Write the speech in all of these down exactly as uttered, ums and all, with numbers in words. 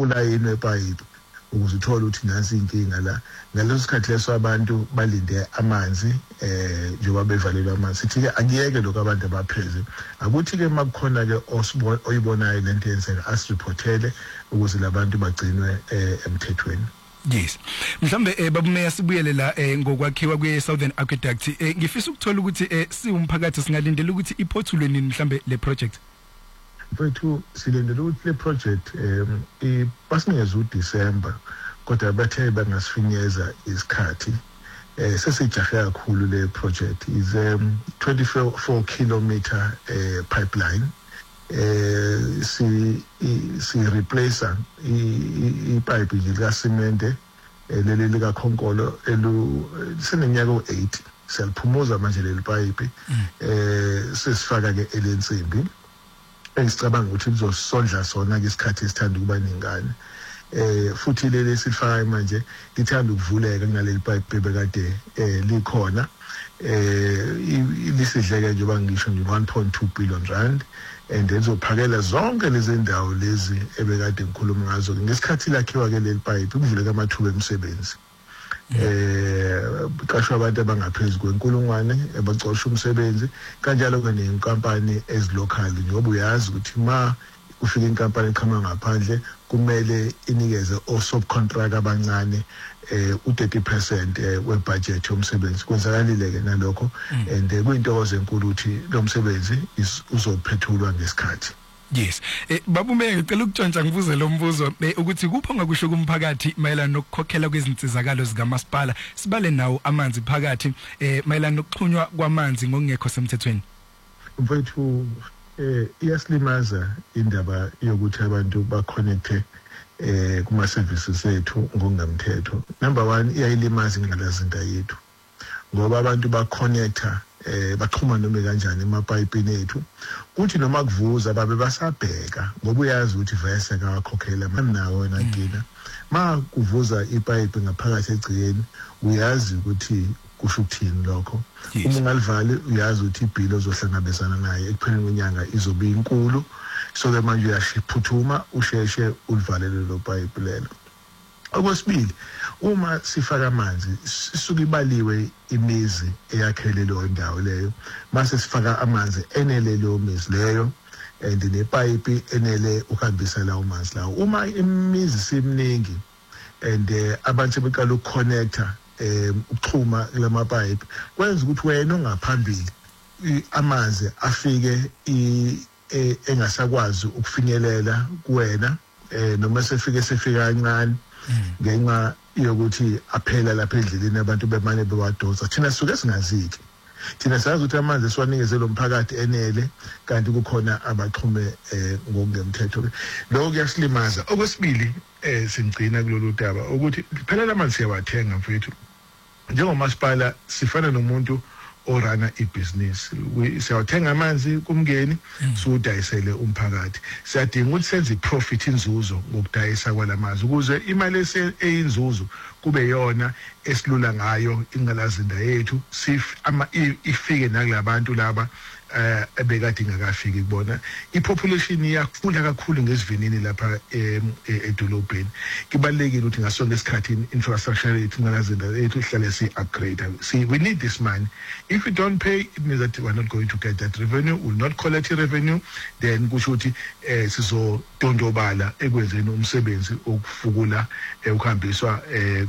ulayini wepipe ukuze uthole ukuthi nansi inkinga la ngaleso sikhathi leso abantu balinde amanzi eh njengoba bevalelwa amanzi sithi ke angiyeke lokho abantu abapheze akuthi ke makukhona ke oyibonayo lento yenzeka asireportele ukuze labantu bagcinwe emthethweni. Yes. Mhlambe eh babumeya sibuyele la eh ngokwakhiwa kwe Southern Aqueduct eh ngifisa ukuthola ukuthi eh siwumphakathi singalindela ukuthi iphothulwe nini mhlambe le project. Mfethu silindele ukuthi le project um ibasinikeza uDecember kodwa bathe bangasifinyeza isikhathi eh sesijahe kakhulu le project is um twenty-four kilometer eh pipeline eh si si replace ipipe lika cement leli lika khonkolo elu seneminyaka o eight seliphumuza manje leli pipe eh sesifaka ke elensimbi engicabanga ukuthi kuzosondla sona ke isikhathi esithanda kuba ningane eh futhi leli sifaka manje lithanda ukuvuleka kunaleli pipe bekade eh likhona eh lisidleke nje bangisho nje one point two billion rand and ezophakela zonke lezi ndawo lezi ebekade ngikhuluma ngazo ngesikhathi lakhiwa ke leli pipe kuvuleka amathuba emisebenzi eh qashwa abantu abangaphezulu kwenkulungwane abacosha umsebenzi kanjalo ke nenkampani ezilocal njengoba uyazi ukuthi ma ufika inkampani eqhama ngaphandle kumele inikeze o subcontract abancane eh u thirty percent we budget yomsebenzi kwenzakalile ke nalokho and kuyintokozo enkulu ukuthi lo msebenzi uzophethulwa ngesikhathi. Yes. Eh babume ngicela ukutshontsha ngibuze lo mbuzo ukuthi kupho ngakusho kumphakathi mayelana nokukhokhela kwezinsizakalo zikamasipala sibale nawo amanzi phakathi eh mayelana nokuxhunywa kwamanzi ngokungekho semthethweni. Mfethu eh iyasilimaza indaba yokuthi abantu ba connecte eh kuma services ethu ngokungamthetho. Number one iyayilimaza ingalazinda yethu ngoba abantu ba connecta eh baxhuma noma kanjani emapayipini ethu kuthi noma kuvuza babe basabheka ngoba uyazi ukuthi vese akakhokhela nawo nakina ma kuvuza ipipe ngaphakathi egcikeni uyazi ukuthi kusho ukuthini lokho uma ungalivali uyazi ukuthi ibill ozohlangabezana naye ekupheleni kwenyanga izobe inkulu so ke manje uyashiphuthuma usheshe ulivalele lo pipe lelo. Okwesibili uma sifaka amanzi sisuka ibaliwe imizi eyakhele lo ndawo leyo mase sifaka amanzi enele lo mizi leyo and nepipe enele ukuhambisa lawo manzi lawo uma imizi simningi and uh, abantu beqala ukuconnecta um ukuxhuma kulama pipe kwenza ukuthi wena ongaphambili amanzi afike engasakwazi ukufinyelela kuwena eh noma sefike sefika kancane ngenxa yokuthi aphela lapha endleleni abantu bemane bewadosa thina suke singaziki thina sazi ukuthi amanzi esiwanikeze lo mphakathi enele kanti kukhona abaxhume eh ngokungemthetho lokho kuyasilimaza. Okwesibili eh singcina kulolu daba ukuthi phela amanzi siyawathenga mfethu njengomasipala sifana nomuntu orana ibusiness siyawathenga amanzi kumngeni sudayisele umphakathi siyadinga ukuthi senze iprofit inzuzo ngokudayisa kwalamanzi ukuze imali eyinzuzo kube yona esilula ngayo ingalazinda yethu sif ama ifike nakulabantu laba eh ebekade ingakafiki kubona ipopulation iyakhula kakhulu ngesivinini lapha edolobheni kibalekile ukuthi ngasonke isikhathi infrastructure yethu ngalazinda yethu ihlale si upgrade. See, we need this money. If we don't pay, it means that we are not going to get that revenue, we will not collect revenue, then kusho ukuthi eh sizo dondobala ekwenzeni umsebenzi okufukula ukuhambiswa eh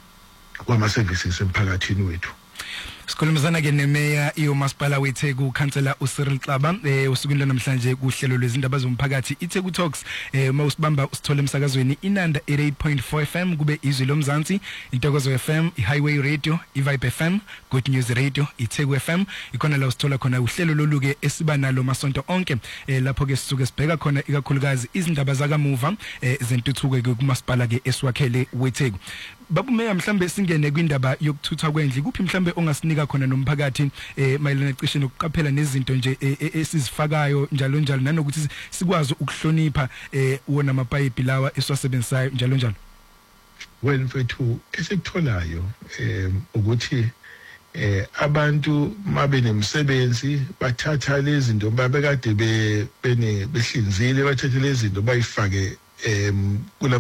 kwama services emphakathini wethu. Sikhulumizana ke nemeya iyomasipala weTheku Councillor uCyril Xaba eh usukwini namhlanje kuhlelo lwezindaba zomphakathi iTheku Talks eh mawusibamba usithole emsakazweni Inanda eighty-eight point four F M kube izwi lomzansi Intokozo F M iHighway Radio iVibe F M Good News Radio iTheku F M ikona la usithola khona uhlelo loluke esiba nalo masonto onke eh lapho ke sisuke sibheka khona ikakhulukazi izindaba zakamuva eh zentuthuko ke kumasipala ke esiwakhele weTheku. Babumeya mhlambe singene kwindaba yokuthutha kwendli kuphi mhlambe ongasinika khona nomphakathi eh mayelana cishe nokuqaphela nezinto nje esizifakayo njalo njalo nanokuthi sikwazi ukuhlonipha eh wona amapipe lawa esiwasebenzisayo njalo njalo. Well mfethu esikutholayo eh ukuthi eh abantu mabe nemsebenzi bathatha lezi zinto babekade be behlinzile bathatha lezi zinto bayifake em